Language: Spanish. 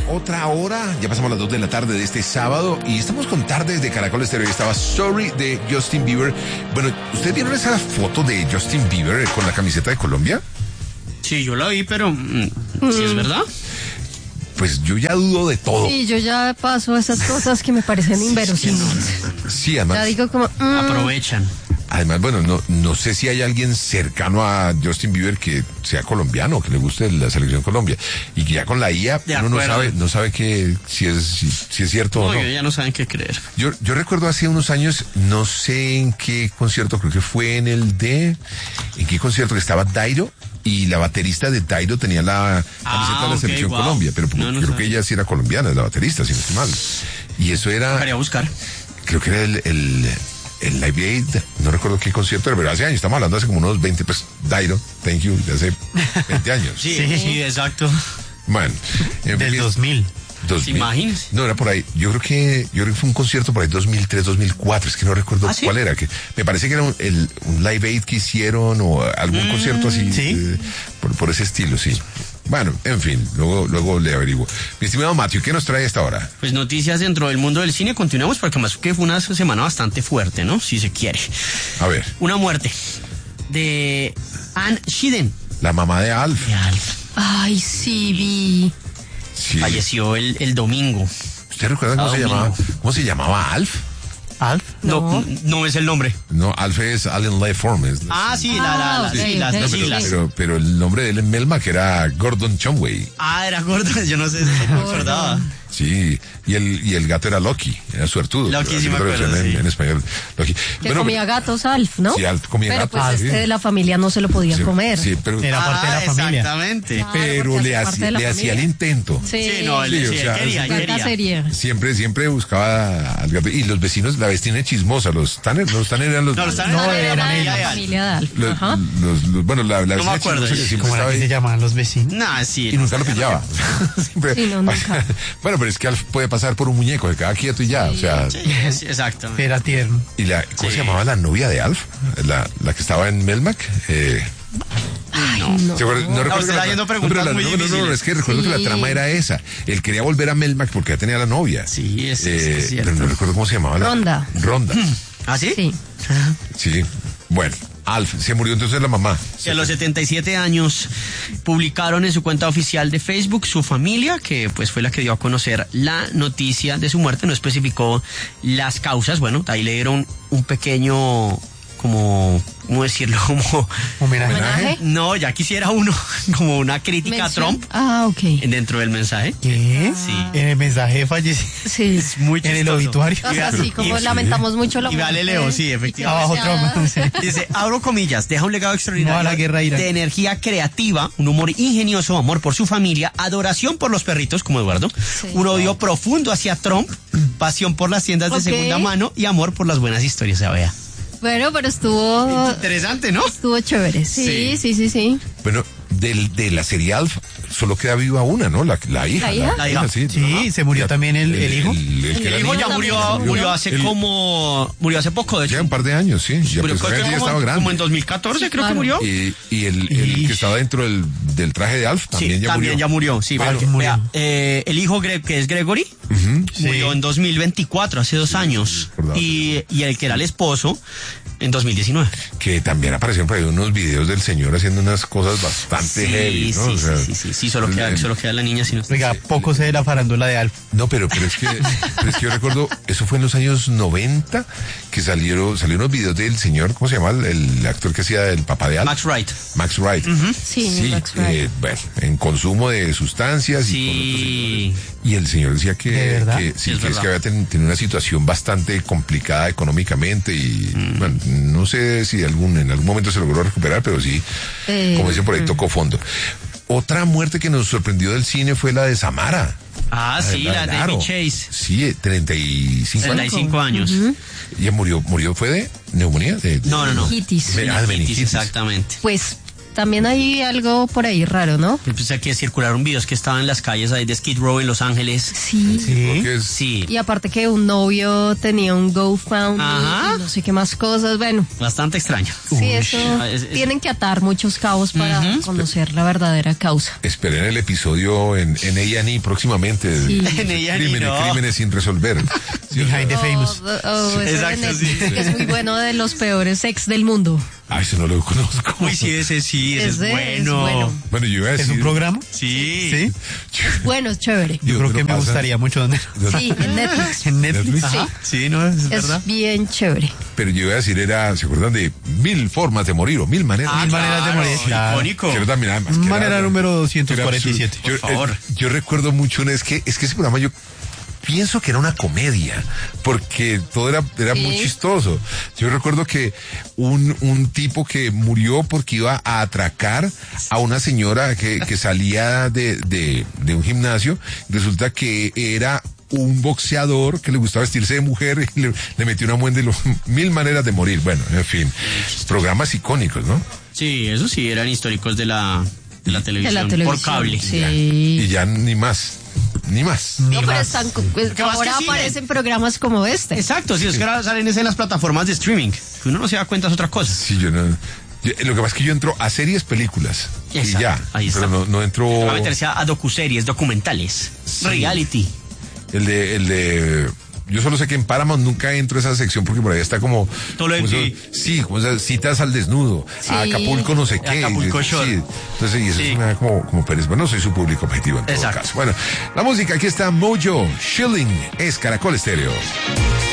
otra hora. Ya pasamos las 2 de la tarde de este sábado y estamos con Tardes de Caracol Estéreo. Y estaba Sorry de Justin Bieber. Bueno, ¿ustedes vieron esa foto de Justin Bieber con la camiseta de Colombia? Sí, yo la vi, pero ¿sí es verdad? Pues yo ya dudo de todo. Sí, yo ya paso esas cosas que me parecen inverosímiles. Sí, además. Ya digo como... Aprovechan. Además, bueno, no sé si hay alguien cercano a Justin Bieber que sea colombiano, que le guste la selección Colombia. Y que ya con la IA uno no sabe que si es cierto o no. Ya no saben qué creer. Yo recuerdo hace unos años, no sé en qué concierto, creo que fue en qué concierto que estaba Dairo, y la baterista de Dairo tenía la camiseta de la selección Colombia, pero creo que ella sí era colombiana, es la baterista, si no estoy mal. Y eso era... Debería buscar. Creo que era el Live Aid, no recuerdo qué concierto era, pero hace años, estamos hablando hace como unos 20, pues, Dairo, thank you, de hace 20 años. Sí, exacto. Bueno. Del 2000. ¿Se imaginan? No, era por ahí. Yo creo que fue un concierto por ahí 2003, 2004, es que no recuerdo cuál era. Me parece que era un Live Aid que hicieron o algún concierto así. ¿Sí? Por ese estilo, sí. Bueno, en fin, luego le averiguo. Mi estimado Matthew, ¿qué nos trae a esta hora? Pues noticias dentro del mundo del cine. Continuamos porque más que fue una semana bastante fuerte, ¿no? Si se quiere. A ver. Una muerte de Anne Shiden. La mamá de Alf. Ay, sí, vi. Sí. Falleció el domingo. ¿Usted recuerda cómo se llamaba Alf? ¿Alf? No es el nombre. No, Alf es Allen Lifeform. Las siglas. Pero el nombre de él en Melmac era Gordon Chumway. Era Gordon, yo no sé si me acordaba. Sí, y el gato era Loki, era suertudo. Loki, sí me acuerdo, en español, Loki. Que comía gatos Alf, ¿no? Sí, Alf comía gatos. Pero pues de la familia no se lo podía comer. Sí, pero era parte de la familia. Exactamente. Pero le hacía el intento. Sí, quería. Siempre buscaba al gato. Y los vecinos, la vecina chismosa, los Tanner eran los... No, los Tanner eran la familia de Alf. Bueno, la no me acuerdo. ¿Cómo era que se llamaban los vecinos? Y nunca lo pillaba. Siempre. Sí, nunca. Bueno, pero es que Alf puede pasar por un muñeco, se queda quieto y ya, o sea... Sí, exacto. Era tierno. ¿Y cómo se llamaba la novia de Alf? La que estaba en Melmac. No recuerdo. No, es que recuerdo que la trama era esa. Él quería volver a Melmac porque ya tenía la novia. Sí, es cierto. Pero no recuerdo cómo se llamaba. Ronda. ¿Ah, sí? Sí. Sí. Bueno, Alf, se murió entonces la mamá. A los 77 años publicaron en su cuenta oficial de Facebook su familia, que pues fue la que dio a conocer la noticia de su muerte. No especificó las causas. Bueno, ahí le dieron un pequeño... ¿cómo decirlo? ¿Homenaje? No, ya quisiera uno, como una crítica a Trump. Ok. Dentro del mensaje. ¿Qué? Sí. En el mensaje falleció. Sí. Es muy chistoso. En el obituario. Así como lamentamos mucho la muerte. Y vale, Leo, sí, efectivamente. Abajo Trump. Sí. Dice, abro comillas, deja un legado extraordinario la guerra de energía creativa, un humor ingenioso, amor por su familia, adoración por los perritos, como Eduardo, un odio profundo hacia Trump, pasión por las tiendas de segunda mano y amor por las buenas historias, ya vea. Bueno, pero estuvo... interesante, ¿no? Estuvo chévere. Sí. Bueno, de la serie Alf solo queda viva una, ¿no? La hija. ¿La hija? Sí, se murió también el hijo. El hijo ya murió hace poco, de hecho. Ya un par de años, sí. Ya estaba grande. Como en 2014 creo que murió. Y el que estaba dentro del traje de Alf también ya murió. Sí, vea, el hijo que es Gregory murió en 2024, hace 2 años. Y el que era el esposo en 2019. Que también aparecieron por ahí unos videos del señor haciendo unas cosas bastante heavy, ¿no? Sí, solo queda la niña. Oiga, poco sé de la farándula de Alf. No, pero es que yo recuerdo, eso fue en los años 90, que salieron unos videos del señor, ¿cómo se llama? El actor que hacía el papá de Alf. Max Wright. Sí, Max Wright. Bueno, en consumo de sustancias y el señor decía que había tenido una situación bastante complicada económicamente y bueno, no sé si en algún momento se logró recuperar, pero sí, como dicen por ahí, tocó fondo. Otra muerte que nos sorprendió del cine fue la de Samara. La de David Chase. Sí, 35 años. ¿Y murió fue de neumonía? No. Meningitis, exactamente. Pues también hay algo por ahí raro, ¿no? Empecé aquí a circular un video que estaban en las calles ahí de Skid Row en Los Ángeles. Sí. Porque es- Sí, Y aparte que un novio tenía un GoFundMe Ajá. y no sé qué más cosas, bueno. bastante extraño. Sí, eso Es- tienen que atar muchos cabos para conocer la verdadera causa. Esperen el episodio en A&E próximamente. Sí. En A&E, no. Crímenes sin resolver. Sí, o sea, Behind the Famous. Eso de Exacto, Netflix, sí. que es muy bueno, de los peores ex del mundo. ay, eso no lo conozco. Uy, sí, ese es Ese bueno. es bueno. Bueno, yo iba a ¿Es decir... un programa? Sí. Sí. Bueno, es chévere. Yo creo que me pasa? gustaría mucho. ¿Dónde? Sí, en Netflix. En Netflix. Netflix. Ajá. Sí, no, es verdad. Es bien chévere. Pero yo iba a decir, ¿se acuerdan de 1000 formas de morir o 1000 maneras? Ah, Mil maneras de morir, claro. Icónico. Quiero también, además, que Manera era- número que era 247. absurdo. Por favor. Yo recuerdo mucho, es que ese programa yo pienso que era una comedia, porque todo era Sí. muy chistoso. Yo recuerdo que un tipo que murió porque iba a atracar a una señora que salía de un gimnasio, resulta que era un boxeador que le gustaba vestirse de mujer y le metió una muenda y 1000 maneras de morir. Bueno, en fin, programas icónicos, ¿no? Sí, eso sí, eran históricos de la televisión, De la televisión. por cable. Sí. Y ya ni más. No, pero están, pues, ¿Qué más ahora que siguen? aparecen programas como este. Exacto, sí, es que ahora salen en las plataformas de streaming. Que uno no se da cuenta es otra cosa. Sí, lo que pasa es que yo entro a series, películas. Exacto, y ya. ahí está. Pero no entro. Va a meterse a docuseries, documentales, Sí. reality. El de. Yo solo sé que en Paramount nunca entro a esa sección porque por ahí está como. Todo lo de como ti. sí, como esas citas al desnudo. A Sí. Acapulco no sé qué. Acapulco Sí. Shore. Entonces, y eso Sí. sí me da como pereza. Bueno, no soy su público objetivo en todo Exacto. caso. Bueno, la música aquí está Mojo Shilling es Caracol Estéreo.